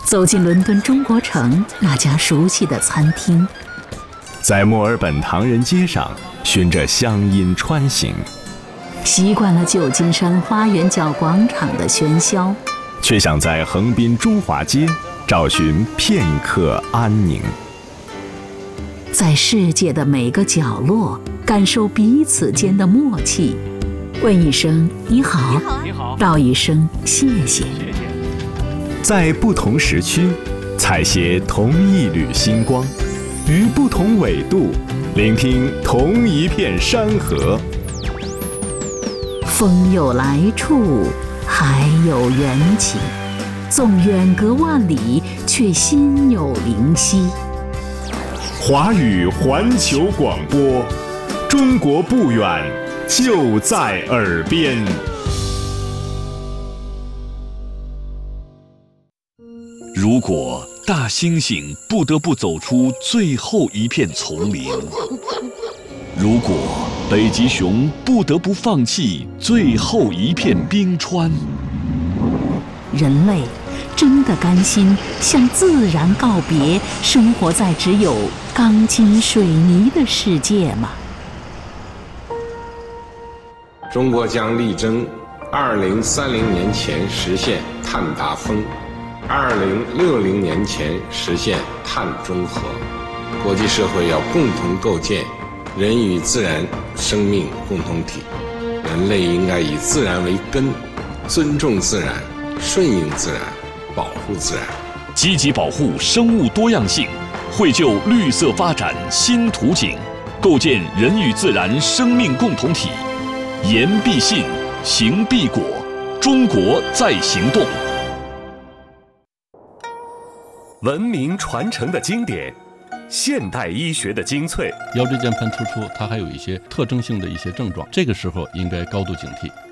走进伦敦中国城那家熟悉的餐厅， 在墨尔本唐人街上循着乡音穿行， 习惯了旧金山花园角广场的喧嚣， 却想在横滨中华街找寻片刻安宁。 在世界的每个角落感受彼此间的默契，问一声你好，道一声谢谢。 在不同时区采撷同一缕星光，于不同纬度聆听同一片山河。 风有来处，海有缘起，纵远隔万里，却心有灵犀。 华语环球广播，中国不远，就在耳边。 如果大猩猩不得不走出最后一片丛林，如果北极熊不得不放弃最后一片冰川， 人类真的甘心向自然告别，生活在只有钢筋水泥的世界吗？ 中国将力争2030年前实现碳达峰，2060年前实现碳中和。国际社会要共同构建人与自然生命共同体，人类应该以自然为根，尊重自然，顺应自然，保护自然， 积极保护生物多样性，绘就绿色发展新图景，构建人与自然生命共同体。言必信，行必果，中国在行动。 文明传承的经典，现代医学的精粹。 腰椎间盘突出，它还有一些特征性的一些症状，这个时候应该高度警惕。